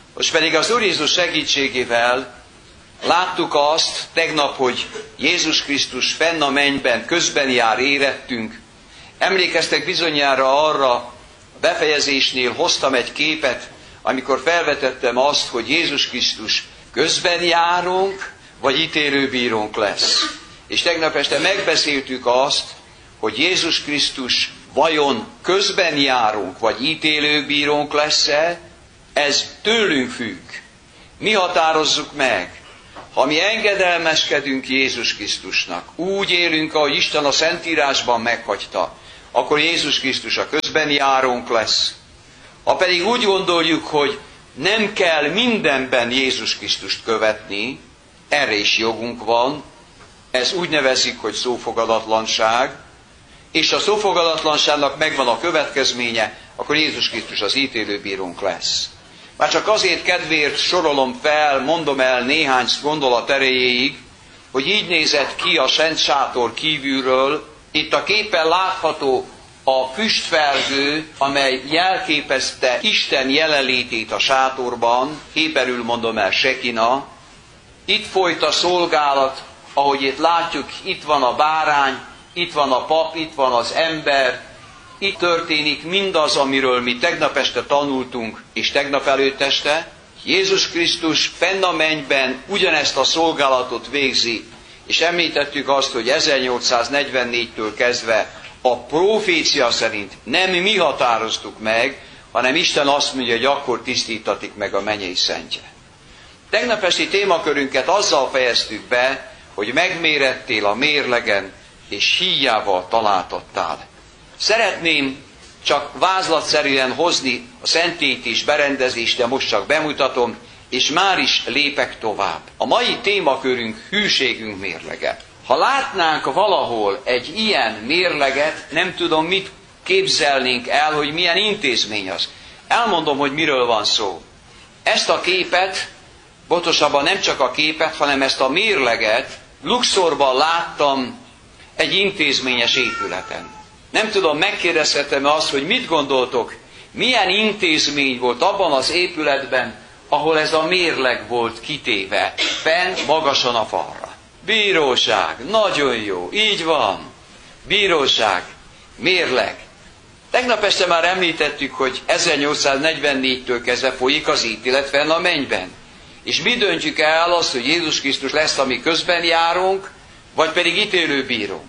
Most pedig az Úr Jézus segítségével láttuk azt tegnap, hogy Jézus Krisztus fenn a mennyben, közben jár, érettünk. Emlékeztek bizonyára arra, a befejezésnél hoztam egy képet, amikor felvetettem azt, hogy Jézus Krisztus közben járunk, vagy ítélőbírónk lesz. És tegnap este megbeszéltük azt, hogy Jézus Krisztus vajon közben járunk, vagy ítélőbírónk lesz-e, ez tőlünk függ. Mi határozzuk meg. Ha mi engedelmeskedünk Jézus Krisztusnak, úgy élünk, ahogy Isten a Szentírásban meghagyta, akkor Jézus Krisztus a közben járónk lesz. Ha pedig úgy gondoljuk, hogy nem kell mindenben Jézus Krisztust követni, erre is jogunk van, ez úgy nevezik, hogy szófogadatlanság, és a szófogadatlanságnak megvan a következménye, akkor Jézus Krisztus az ítélőbírónk lesz. Már csak azért kedvéért sorolom fel, mondom el néhány gondolat erejéig, hogy így nézett ki a Szent Sátor kívülről. Itt a képen látható a füstfelhő, amely jelképezte Isten jelenlétét a sátorban, héberül mondom el Sekina. Itt folyt a szolgálat, ahogy itt látjuk, itt van a bárány, itt van a pap, itt van az ember, itt történik mindaz, amiről mi tegnap este tanultunk, és tegnap előtt este. Jézus Krisztus fenn a mennyben ugyanezt a szolgálatot végzi, és említettük azt, hogy 1844-től kezdve a profécia szerint nem mi határoztuk meg, hanem Isten azt mondja, hogy akkor tisztítatik meg a mennyei szentje. Tegnap esti témakörünket azzal fejeztük be, hogy megmérettél a mérlegen, és híjával találtattál. Szeretném csak vázlatszerűen hozni a szentélytés berendezést, de most csak bemutatom, és már is lépek tovább. A mai témakörünk hűségünk mérlege. Ha látnánk valahol egy ilyen mérleget, nem tudom, mit képzelnénk el, hogy milyen intézmény az. Elmondom, hogy miről van szó. Ezt a képet, pontosabban nem csak a képet, hanem ezt a mérleget Luxorban láttam egy intézményes épületen. Nem tudom, megkérdezhetem-e azt, hogy mit gondoltok, milyen intézmény volt abban az épületben, ahol ez a mérleg volt kitéve, fenn magasan a falra. Bíróság, nagyon jó, így van. Bíróság, mérleg. Tegnap este már említettük, hogy 1844-től kezdve folyik az ítélet fenn a mennyben. És mi döntjük el azt, hogy Jézus Krisztus lesz, ami közben járunk, vagy pedig ítélőbírónk.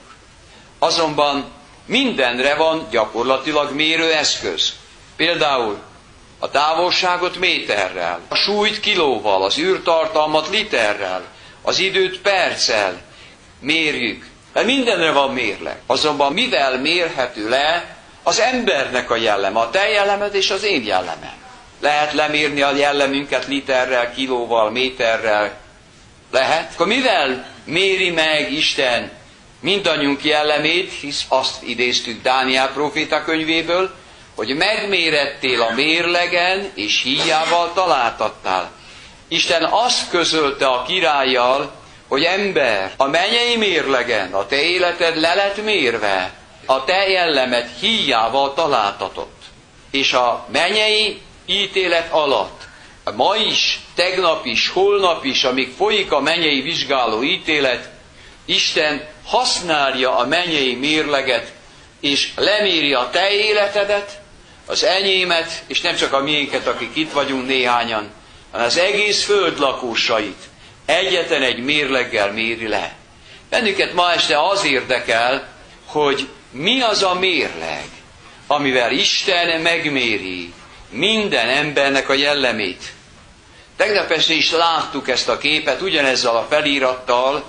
Azonban mindenre van gyakorlatilag mérőeszköz. Például a távolságot méterrel, a súlyt kilóval, az űrtartalmat literrel, az időt perccel mérjük. De mindenre van mérleg. Azonban mivel mérhető le az embernek a jelleme, a te jellemed és az én jellemem? Lehet lemérni a jellemünket literrel, kilóval, méterrel? Lehet? Akkor mivel méri meg Isten mindannyiunk jellemét, hisz azt idéztük Dániel próféta könyvéből, hogy megmérettél a mérlegen, és híjával találtattál. Isten azt közölte a királlyal, hogy ember, a mennyei mérlegen a te életed le lett mérve, a te jellemed híjával találtatott. És a mennyei ítélet alatt, ma is, tegnap is, holnap is, amíg folyik a mennyei vizsgáló ítélet, Isten használja a mennyei mérleget, és leméri a te életedet, az enyémet, és nem csak a miénket, akik itt vagyunk néhányan, hanem az egész föld lakósait egyetlen egy mérleggel méri le. Bennünket ma este az érdekel, hogy mi az a mérleg, amivel Isten megméri minden embernek a jellemét. Tegnap este is láttuk ezt a képet, ugyanezzel a felirattal.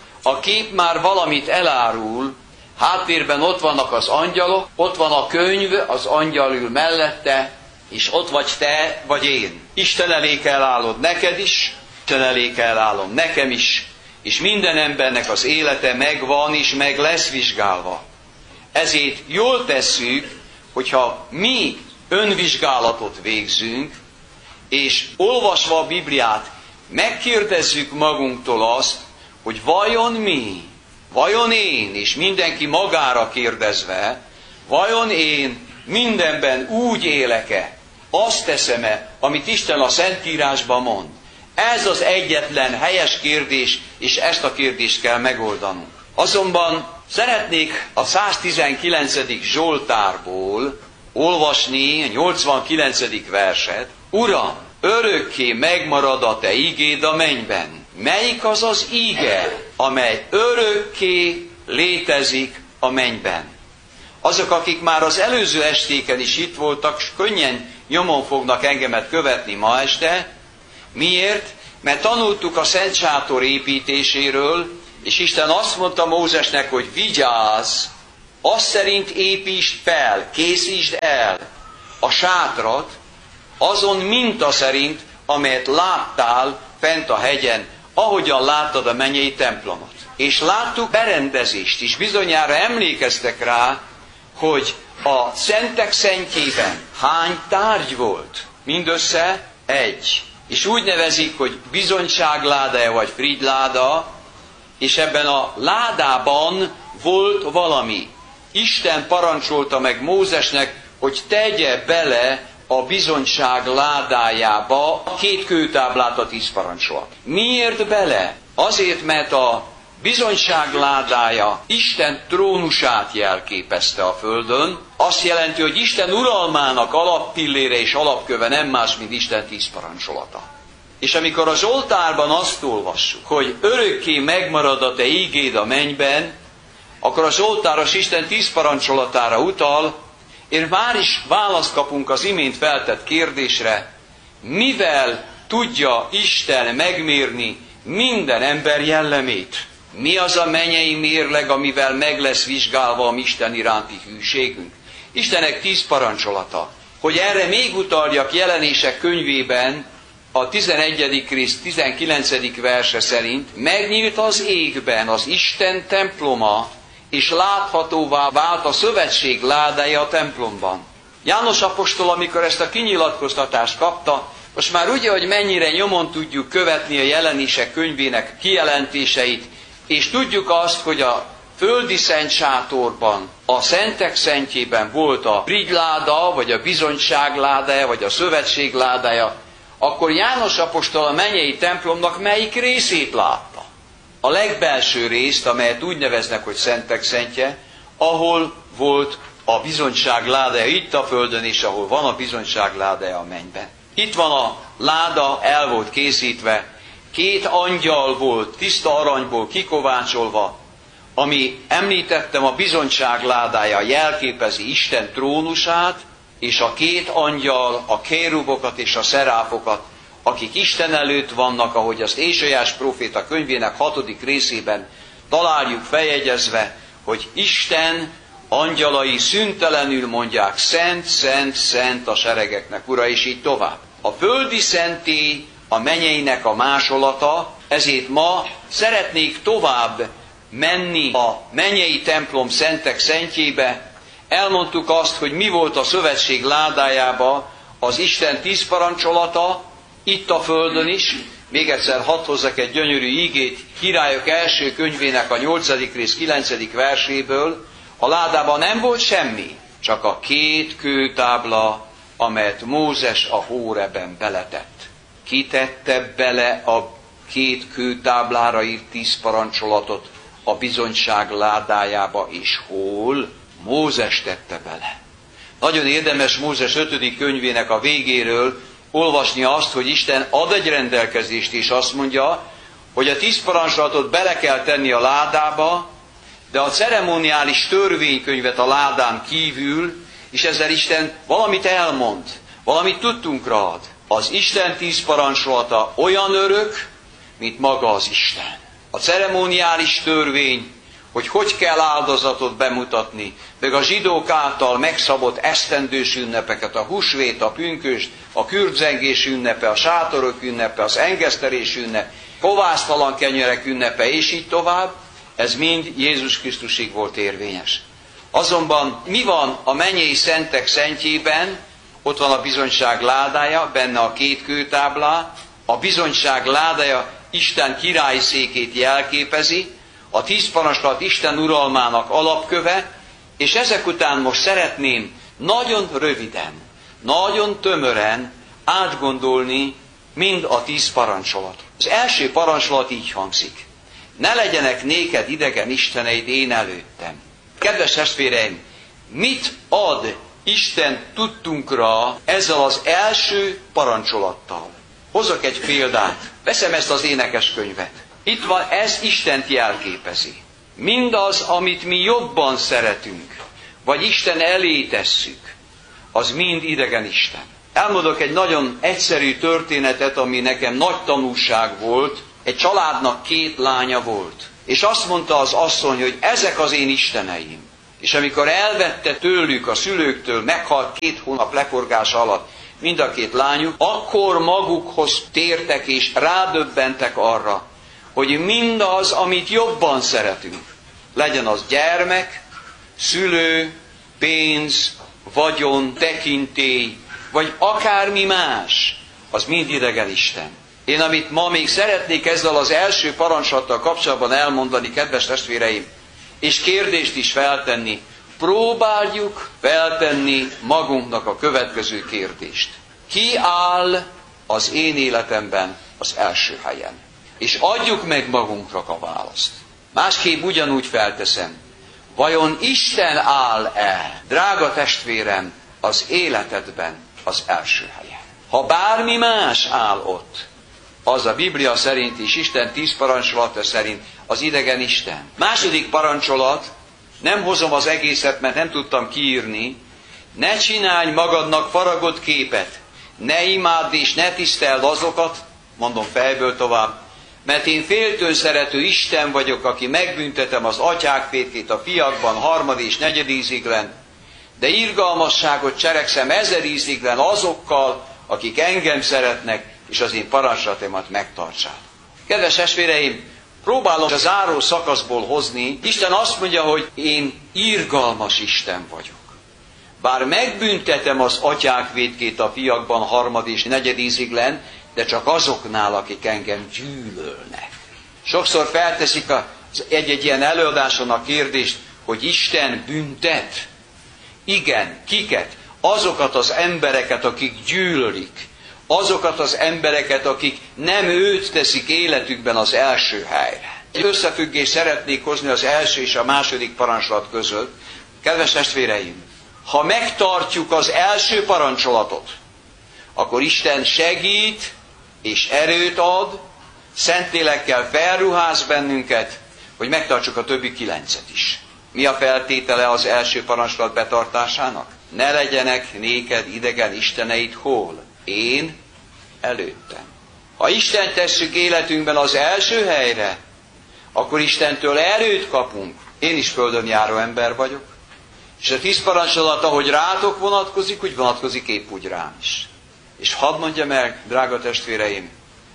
A kép már valamit elárul, háttérben ott vannak az angyalok, ott van a könyv, az angyal ül mellette, és ott vagy te, vagy én. Isten elé kell állod neked is, Isten elé kell állom nekem is, és minden embernek az élete megvan, és meg lesz vizsgálva. Ezért jól tesszük, hogyha mi önvizsgálatot végzünk, és olvasva a Bibliát megkérdezzük magunktól azt, hogy vajon mi, vajon én, és mindenki magára kérdezve, vajon én mindenben úgy élek-e, azt teszem-e, amit Isten a Szentírásban mond? Ez az egyetlen helyes kérdés, és ezt a kérdést kell megoldanunk. Azonban szeretnék a 119. Zsoltárból olvasni a 89. verset. Uram, örökké megmarad a te ígéd a mennyben. Melyik az az íge, amely örökké létezik a mennyben? Azok, akik már az előző estéken is itt voltak, könnyen nyomon fognak engemet követni ma este. Miért? Mert tanultuk a Szent Sátor építéséről, és Isten azt mondta Mózesnek, hogy vigyázz, azt szerint építsd fel, készítsd el a sátrat, azon minta szerint, amelyet láttál fent a hegyen, ahogyan láttad a mennyei templomot. És láttuk berendezést is, bizonyára emlékeztek rá, hogy a szentek szentjében hány tárgy volt? Mindössze egy. És úgy nevezik, hogy bizonyságládája vagy frigyláda, és ebben a ládában volt valami. Isten parancsolta meg Mózesnek, hogy tegye bele a bizonyság ládájába a 2 kőtáblát, a 10 parancsolat. Miért bele? Azért, mert a bizonyság ládája Isten trónusát jelképezte a földön. Azt jelenti, hogy Isten uralmának alappillére és alapköve nem más, mint Isten 10 parancsolata. És amikor a Zsoltárban azt olvassuk, hogy örökké megmarad a te ígéd a mennyben, akkor a Zsoltáros Isten 10 parancsolatára utal, és már is választ kapunk az imént feltett kérdésre, mivel tudja Isten megmérni minden ember jellemét? Mi az a mennyei mérleg, amivel meg lesz vizsgálva a mi Isten iránti hűségünk? Istennek 10 parancsolata. Hogy erre még utaljak, Jelenések könyvében a 11. rész 19. verse szerint megnyílt az égben az Isten temploma, és láthatóvá vált a szövetség ládája a templomban. János apostol, amikor ezt a kinyilatkoztatást kapta, most már ugye, hogy mennyire nyomon tudjuk követni a Jelenések könyvének kijelentéseit, és tudjuk azt, hogy a földi szent sátorban, a szentek szentjében volt a frigyláda, vagy a bizonyság ládája, vagy a szövetség ládája, akkor János apostol a mennyei templomnak melyik részét látta? A legbelső részt, amelyet úgy neveznek, hogy szentek szentje, ahol volt a bizonyság ládája itt a földön, és ahol van a bizonyság ládája a mennyben. Itt van a láda, el volt készítve, 2 angyal volt tiszta aranyból kikovácsolva, ami, említettem, a bizonyság ládája jelképezi Isten trónusát, és a 2 angyal, a kérubokat és a szeráfokat, akik Isten előtt vannak, ahogy azt Ézsaiás próféta könyvének 6. részében találjuk feljegyezve, hogy Isten angyalai szüntelenül mondják, szent, szent, szent a seregeknek ura, és így tovább. A földi szentély a mennyeinek a másolata, ezért ma szeretnék tovább menni a mennyei templom szentek szentjébe. Elmondtuk azt, hogy mi volt a szövetség ládájába az Isten 10 parancsolata, itt a földön is. Még egyszer hadd hozzak egy gyönyörű ígét, Királyok első könyvének a 8. rész 9. verséből. A ládában nem volt semmi, csak a 2 kőtábla, amelyet Mózes a Hóreben beletett. Ki tette bele a 2 kőtáblára írt 10 parancsolatot a bizonyság ládájába, és hol? Mózes tette bele. Nagyon érdemes Mózes 5. könyvének a végéről olvasni azt, hogy Isten ad egy rendelkezést, és azt mondja, hogy a 10 parancsolatot bele kell tenni a ládába, de a ceremoniális törvénykönyvet a ládán kívül, és ezzel Isten valamit elmond, valamit tudtunkra ad. Az Isten 10 parancsolata olyan örök, mint maga az Isten. A ceremoniális törvény, hogy kell áldozatot bemutatni, meg a zsidók által megszabott esztendős ünnepeket, a húsvét, a pünkösd, a kürtzengés ünnepe, a sátorok ünnepe, az engesztelés ünnep, kovásztalan kenyerek ünnepe, és így tovább, ez mind Jézus Krisztusig volt érvényes. Azonban mi van a mennyei szentek szentjében? Ott van a bizonyság ládája, benne a 2 kőtáblá, a bizonyság ládája Isten királyi székét jelképezi, a 10 parancsolat Isten uralmának alapköve, és ezek után most szeretném nagyon röviden, nagyon tömören átgondolni mind a 10 parancsolatot. Az első parancsolat így hangzik. Ne legyenek néked idegen isteneid én előttem. Kedves testvéreim, mit ad Isten tudtunkra ezzel az első parancsolattal? Hozok egy példát. Veszem ezt az énekeskönyvet. Itt van, ez Istent jelképezi. Mindaz, amit mi jobban szeretünk, vagy Isten elé tesszük, az mind idegen Isten. Elmondok egy nagyon egyszerű történetet, ami nekem nagy tanulság volt. Egy családnak 2 lánya volt. És azt mondta az asszony, hogy ezek az én isteneim. És amikor elvette tőlük, a szülőktől, meghalt 2 hónap leforgása alatt mind a 2 lányuk, akkor magukhoz tértek és rádöbbentek arra, hogy mindaz, amit jobban szeretünk, legyen az gyermek, szülő, pénz, vagyon, tekintély, vagy akármi más, az mind idegen Isten. Én amit ma még szeretnék ezzel az első parancsolattal kapcsolatban elmondani, kedves testvéreim, és kérdést is feltenni, próbáljuk feltenni magunknak a következő kérdést. Ki áll az én életemben az első helyen? És adjuk meg magunknak a választ. Másképp ugyanúgy felteszem. Vajon Isten áll-e, drága testvérem, az életedben az első helyen? Ha bármi más áll ott, az a Biblia szerint is, Isten 10 parancsolata szerint az idegen Isten. Második parancsolat, nem hozom az egészet, mert nem tudtam kiírni, ne csinálj magadnak faragott képet, ne imádd és ne tiszteld azokat, mondom fejből tovább, mert én féltől szerető Isten vagyok, aki megbüntetem az atyák fétkét a fiakban 3. és 4. íziglen, de irgalmasságot cselekszem 1000 íziglen azokkal, akik engem szeretnek, és az én parancsolataimat megtartsák. Kedves testvéreim, próbálom a záró szakaszból hozni. Isten azt mondja, hogy én irgalmas Isten vagyok. Bár megbüntetem az atyák vétkét a fiakban 3. és 4. íziglen, de csak azoknál, akik engem gyűlölnek. Sokszor felteszik egy-egy ilyen előadáson a kérdést, hogy Isten büntet. Igen, kiket? Azokat az embereket, akik gyűlölik. Azokat az embereket, akik nem őt teszik életükben az első helyre. Egy összefüggést szeretnék hozni az első és a második parancsolat között. Kedves testvéreim, ha megtartjuk az első parancsolatot, akkor Isten segít és erőt ad, Szentlélekkel felruház bennünket, hogy megtartsuk a többi 9-et is. Mi a feltétele az első parancsolat betartásának? Ne legyenek néked idegen isteneid hol? Én előttem. Ha Isten tesszük életünkben az első helyre, akkor Istentől erőt kapunk. Én is földön járó ember vagyok. És a 10 parancsolat, ahogy rátok vonatkozik, úgy vonatkozik épp úgy rám is. És hadd mondjam el, drága testvéreim,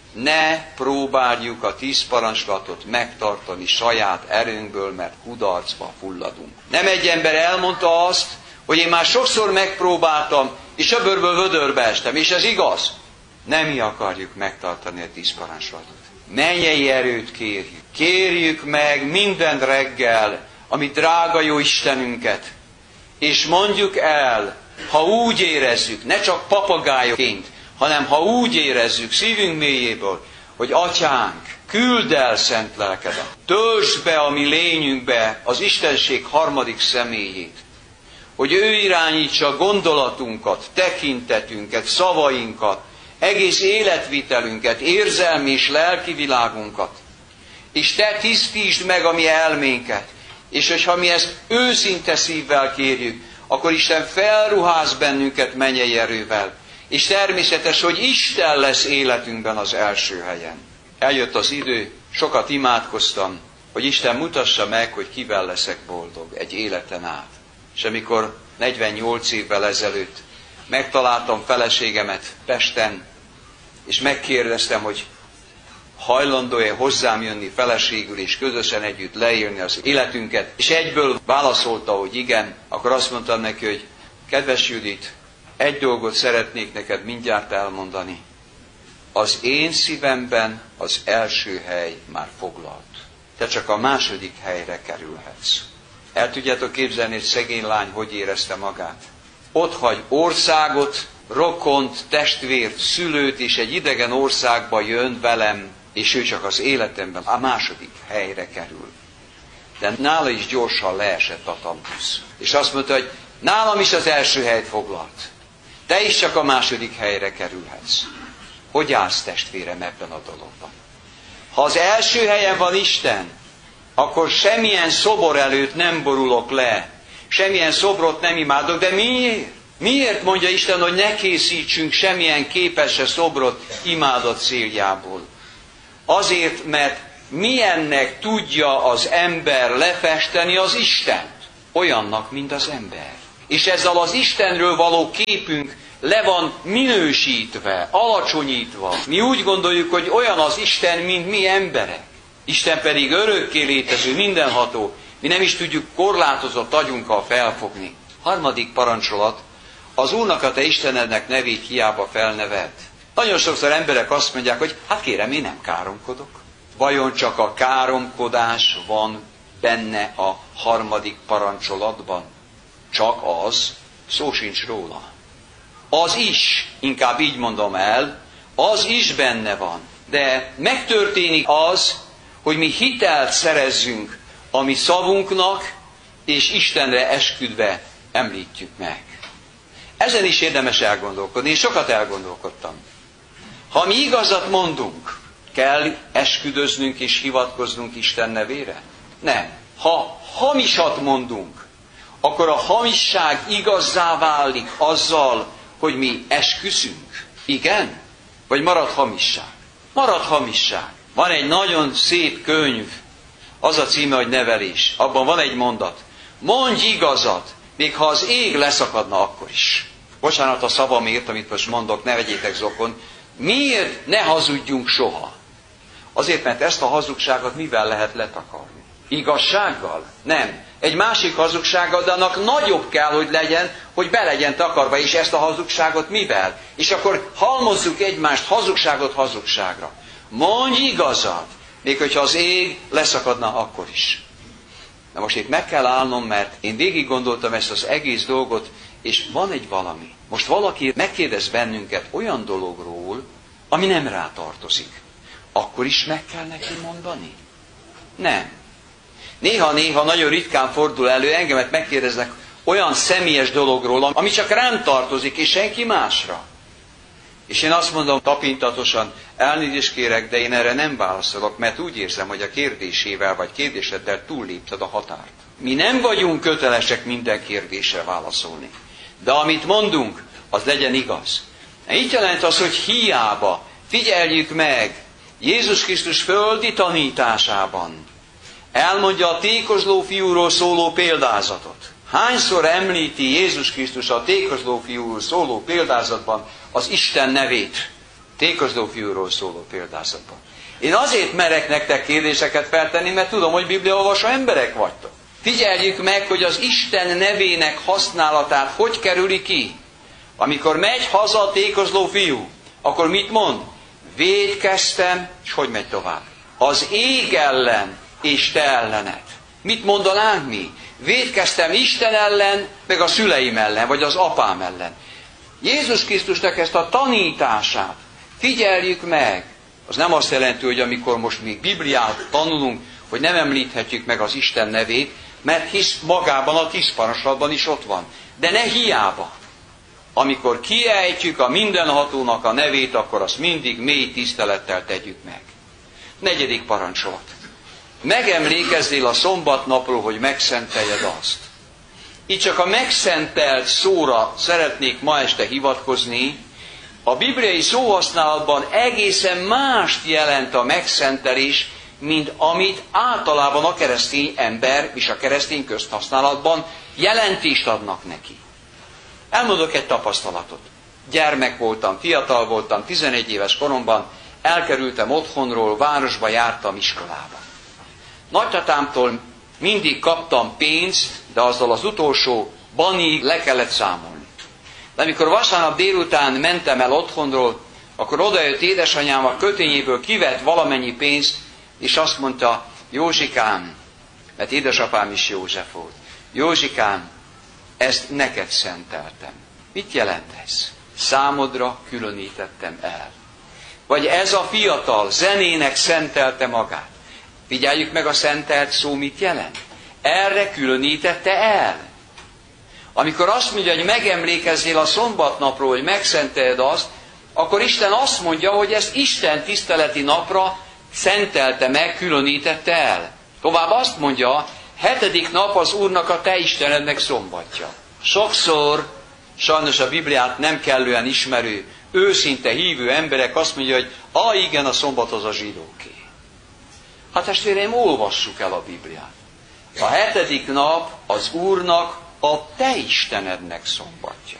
ne próbáljuk a 10 parancsolatot megtartani saját erőnkből, mert kudarcba fulladunk. Nem egy ember elmondta azt, hogy én már sokszor megpróbáltam, és öbörből vödörbe estem, és ez igaz. Nem mi akarjuk megtartani a 10 parancsolatot. Mennyei erőt kérjük. Kérjük meg minden reggel, ami drága jó Istenünket, és mondjuk el, ha úgy érezzük, ne csak papagájoként, hanem ha úgy érezzük szívünk mélyéből, hogy Atyánk, küldd el szent lelkedet, töltsd be a mi lényünkbe az Istenség 3. személyét, hogy ő irányítsa gondolatunkat, tekintetünket, szavainkat, egész életvitelünket, érzelmi és lelki világunkat. És te tisztítsd meg a mi elménket. És hogyha mi ezt őszinte szívvel kérjük, akkor Isten felruház bennünket mennyei erővel. És természetes, hogy Isten lesz életünkben az első helyen. Eljött az idő, sokat imádkoztam, hogy Isten mutassa meg, hogy kivel leszek boldog egy életen át. És amikor 48 évvel ezelőtt megtaláltam feleségemet Pesten, és megkérdeztem, hogy hajlandó-e hozzám jönni feleségül, és közösen együtt leélni az életünket, és egyből válaszolta, hogy igen, akkor azt mondtam neki, hogy kedves Judit, egy dolgot szeretnék neked mindjárt elmondani. Az én szívemben az első hely már foglalt. Te csak a második helyre kerülhetsz. El tudjátok képzelni, hogy szegény lány hogy érezte magát? Ott hagy országot, rokont, testvért, szülőt, és egy idegen országba jön velem, és ő csak az életemben a második helyre kerül. De nála is gyorsan leesett a tambusz. És azt mondta, hogy nálam is az első helyt foglalt. Te is csak a második helyre kerülhetsz. Hogy állsz, testvérem, ebben a dologban? Ha az első helyen van Isten, akkor semmilyen szobor előtt nem borulok le, semmilyen szobrot nem imádok, de miért? Miért mondja Isten, hogy ne készítsünk semmilyen képes szobrot imádat céljából? Azért, mert milyennek tudja az ember lefesteni az Istent? Olyannak, mint az ember. És ezzel az Istenről való képünk le van minősítve, alacsonyítva. Mi úgy gondoljuk, hogy olyan az Isten, mint mi emberek. Isten pedig örökké létező, mindenható. Mi nem is tudjuk korlátozott agyunkkal felfogni. Harmadik parancsolat, az Úrnak a te Istenednek nevét hiába felneved. Nagyon sokszor emberek azt mondják, hogy hát kérem, én nem káromkodok. Vajon csak a káromkodás van benne a harmadik parancsolatban? Csak az, szó sincs róla. Az is, inkább így mondom el, az is benne van. De megtörténik az, hogy mi hitelt szerezzünk a mi szavunknak, és Istenre esküdve említjük meg. Ezen is érdemes elgondolkodni, én sokat elgondolkodtam. Ha mi igazat mondunk, kell esküdöznünk és hivatkoznunk Isten nevére? Nem. Ha hamisat mondunk, akkor a hamisság igazzá válik azzal, hogy mi esküszünk. Igen? Vagy marad hamisság? Marad hamisság. Van egy nagyon szép könyv, az a címe, hogy Nevelés. Abban van egy mondat. Mondj igazat, még ha az ég leszakadna akkor is. Bocsánat a szavamért, amit most mondok, ne vegyétek zokon. Miért ne hazudjunk soha? Azért, mert ezt a hazugságot mivel lehet letakarni? Igazsággal? Nem. Egy másik hazugsággal, de annak nagyobb kell, hogy legyen, hogy be legyen takarva, és ezt a hazugságot mivel? És akkor halmozzuk egymást hazugságot hazugságra. Mondj igazat, még hogyha az ég leszakadna akkor is. Na most itt meg kell állnom, mert én végig gondoltam ezt az egész dolgot, és van egy valami. Most valaki megkérdez bennünket olyan dologról, ami nem rá tartozik. Akkor is meg kell neki mondani? Nem. Néha-néha nagyon ritkán fordul elő, engemet megkérdeznek olyan személyes dologról, ami csak rám tartozik, és senki másra. És én azt mondom tapintatosan, elnézést kérek, de én erre nem válaszolok, mert úgy érzem, hogy a kérdésével vagy kérdéseddel túllépted a határt. Mi nem vagyunk kötelesek minden kérdésre válaszolni. De amit mondunk, az legyen igaz. Így jelent az, hogy hiába figyeljük meg Jézus Krisztus földi tanításában. Elmondja a tékozló fiúról szóló példázatot. Hányszor említi Jézus Krisztus a tékozló fiúról szóló példázatban az Isten nevét? Tékozló fiúról szóló példázatban. Én azért merek nektek kérdéseket feltenni, mert tudom, hogy bibliaolvasó emberek vagytok. Figyeljük meg, hogy az Isten nevének használatát hogy kerüli ki. Amikor megy haza a tékozló fiú, akkor mit mond? Vétkeztem, és hogy megy tovább? Az ég ellen és te ellened. Mit mondanánk mi? Vétkeztem Isten ellen, meg a szüleim ellen, vagy az apám ellen. Jézus Krisztusnak ezt a tanítását figyeljük meg. Az nem azt jelenti, hogy amikor most mi Bibliát tanulunk, hogy nem említhetjük meg az Isten nevét, mert hisz magában a 10 parancsolatban is ott van. De ne hiába. Amikor kiejtjük a mindenhatónak a nevét, akkor azt mindig mély tisztelettel tegyük meg. 4. parancsolat. Megemlékezzél a szombatnapról, hogy megszenteljed azt. Itt csak a megszentelt szóra szeretnék ma este hivatkozni. A bibliai szóhasználatban egészen mást jelent a megszentelés, mint amit általában a keresztény ember és a keresztény közhasználatban jelentést adnak neki. Elmondok egy tapasztalatot. Gyermek voltam, fiatal voltam, 11 éves koromban elkerültem otthonról, városba jártam iskolába. Nagytatámtól mindig kaptam pénzt, de azzal az utolsó banig le kellett számolni. De amikor vasárnap délután mentem el otthonról, akkor odajött édesanyám, a kötényéből kivett valamennyi pénzt, és azt mondta, Józsikám, mert édesapám is József volt, Józsikám, ezt neked szenteltem. Mit jelent ez? számodra különítettem el. Vagy ez a fiatal zenének szentelte magát. Figyeljük meg, a szentelt szó mit jelent? Erre különítette el. Amikor azt mondja, hogy megemlékezzél a szombatnapról, hogy megszenteled azt, akkor Isten azt mondja, hogy ezt Isten tiszteleti napra szentelte meg, különítette el. Tovább azt mondja, 7. nap az Úrnak, a te Istenednek szombatja. Sokszor, sajnos a Bibliát nem kellően ismerő, őszinte hívő emberek azt mondja, hogy igen, a szombat az a zsidóké. Hát testvéreim, olvassuk el a Bibliát. A 7. nap az Úrnak, a te Istenednek szombatja.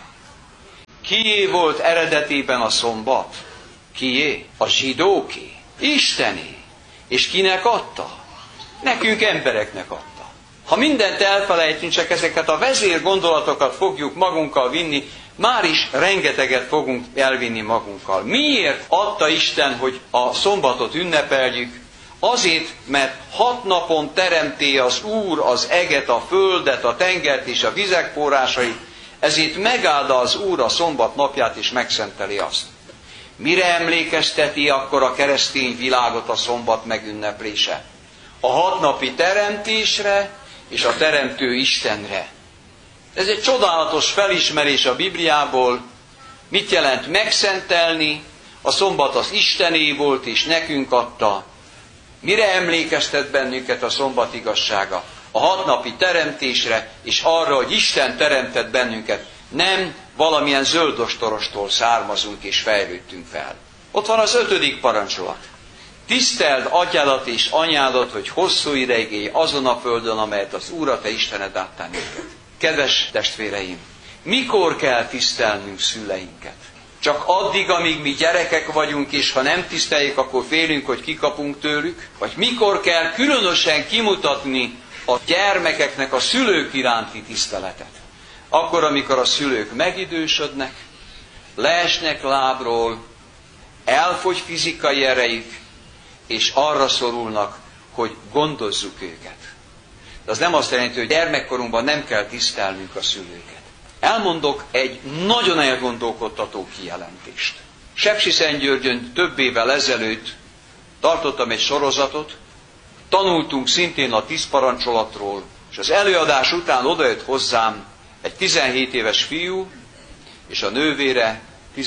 Kié volt eredetében a szombat? Kié? A zsidóké. Istené. És kinek adta? Nekünk embereknek adta. Ha mindent elfelejtünk, csak ezeket a vezér gondolatokat fogjuk magunkkal vinni, már is rengeteget fogunk elvinni magunkkal. Miért adta Isten, hogy a szombatot ünnepeljük? Azért, mert 6 napon teremti az Úr az eget, a földet, a tengert és a vizek forrásait, ezért megáldta az Úr a szombat napját és megszenteli azt. Mire emlékezteti akkor a keresztény világot a szombat megünneplése? A 6 napi teremtésre és a teremtő Istenre. Ez egy csodálatos felismerés a Bibliából. Mit jelent megszentelni? A szombat az Istené volt és nekünk adta. Mire emlékeztet bennünket a szombat igazsága? A 6 napi teremtésre, és arra, hogy Isten teremtett bennünket. Nem valamilyen zöldostorostól származunk és fejlődtünk fel. Ott van az 5. parancsolat. Tiszteld atyádat és anyádat, hogy hosszú ideig élj azon a földön, amelyet az Úr, a te Istened adtál néked. Kedves testvéreim, mikor kell tisztelnünk szüleinket? Csak addig, amíg mi gyerekek vagyunk, és ha nem tiszteljük, akkor félünk, hogy kikapunk tőlük? Vagy mikor kell különösen kimutatni a gyermekeknek a szülők iránti tiszteletet? Akkor, amikor a szülők megidősödnek, leesnek lábról, elfogy fizikai erejük, és arra szorulnak, hogy gondozzuk őket. De az nem azt jelenti, hogy gyermekkorunkban nem kell tisztelnünk a szülőket. Elmondok egy nagyon elgondolkodtató kijelentést. Sepsiszentgyörgyön több évvel ezelőtt tartottam egy sorozatot, tanultunk szintén a 10 parancsolatról, és az előadás után odajött hozzám egy 17 éves fiú, és a nővére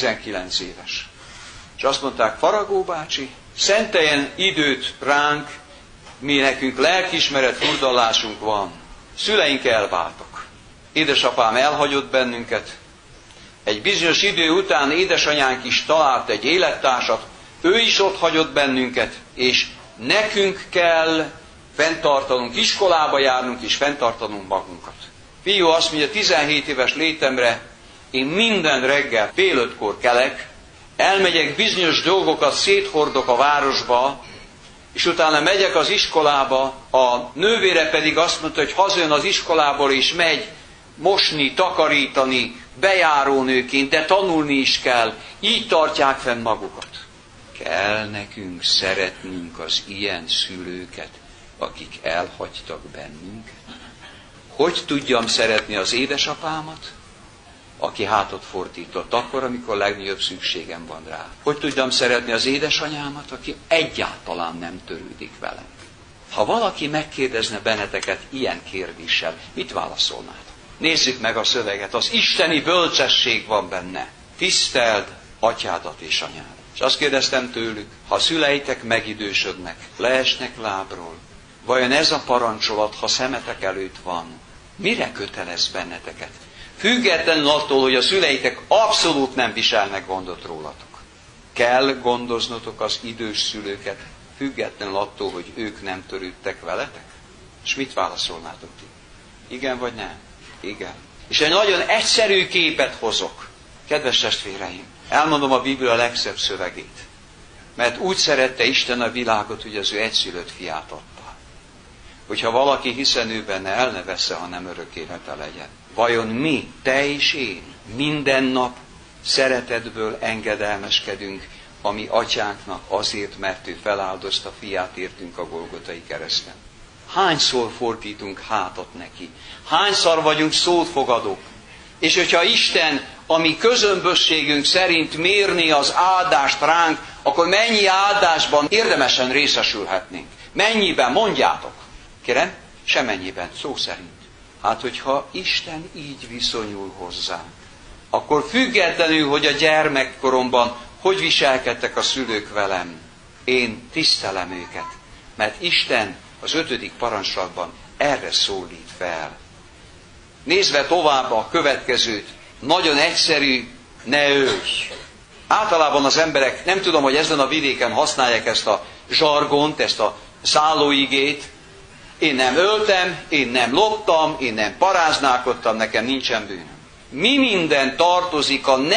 19 éves. És azt mondták, Faragó bácsi, szenteljen időt ránk, mi nekünk lelkiismeret furdalásunk van. Szüleink elváltak. Édesapám elhagyott bennünket. Egy bizonyos idő után édesanyánk is talált egy élettársat, ő is ott hagyott bennünket, és nekünk kell fenntartanunk, iskolába járnunk és fenntartanunk magunkat. Fiú azt mondja, 17 éves létemre én minden reggel fél 5-kor kelek, elmegyek bizonyos dolgokat, széthordok a városba, és utána megyek az iskolába, a nővére pedig azt mondta, hogy hazajön az iskolából, és megy mosni, takarítani, bejárónőként, de tanulni is kell. Így tartják fenn magukat. Kell nekünk szeretnünk az ilyen szülőket, akik elhagytak bennünket? Hogy tudjam szeretni az édesapámat, aki hátat fordított akkor, amikor legnagyobb szükségem van rá? Hogy tudjam szeretni az édesanyámat, aki egyáltalán nem törődik velem? Ha valaki megkérdezne benneteket ilyen kérdéssel, mit válaszolnád? Nézzük meg a szöveget, az isteni bölcsesség van benne. Tiszteld atyádat és anyádat. És azt kérdeztem tőlük, ha a szüleitek megidősödnek, leesnek lábról, vajon ez a parancsolat, ha szemetek előtt van, mire kötelez benneteket? Függetlenül attól, hogy a szüleitek abszolút nem viselnek gondot rólatok. Kell gondoznotok az idős szülőket, függetlenül attól, hogy ők nem törődtek veletek? És mit válaszolnátok ti? Igen vagy nem? Igen. És egy nagyon egyszerű képet hozok. Kedves testvéreim, elmondom a Biblia legszebb szövegét. Mert úgy szerette Isten a világot, hogy az ő egyszülött fiát adta. Hogyha valaki hiszen ő benne, el ne vessze, hanem örök élete legyen. Vajon mi, te és én, minden nap szeretetből engedelmeskedünk a mi atyánknak azért, mert ő feláldozta fiát értünk a Golgotai kereszten? Hányszor fordítunk hátat neki? Hányszor vagyunk szótfogadók? És hogyha Isten a mi közömbösségünk szerint mérni az áldást ránk, akkor mennyi áldásban érdemesen részesülhetnénk? Mennyiben? Mondjátok. Kérem? Semennyiben, szó szerint. Hát, hogyha Isten így viszonyul hozzánk, akkor függetlenül, hogy a gyermekkoromban hogy viselkedtek a szülők velem, én tisztelem őket, mert Isten az 5. parancslatban erre szólít fel. Nézve tovább a következőt, nagyon egyszerű, ne ölj. Általában az emberek, nem tudom, hogy ezen a vidéken használják ezt a zsargont, ezt a szállóigét, én nem öltem, én nem loptam, én nem paráználkodtam, nekem nincsen bűnöm. Mi minden tartozik a